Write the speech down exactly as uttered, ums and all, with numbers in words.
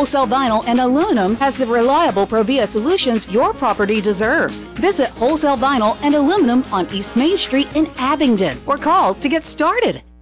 Wholesale Vinyl and Aluminum has the reliable Provia solutions your property deserves. Visit Wholesale Vinyl and Aluminum on East Main Street in Abingdon or call to get started.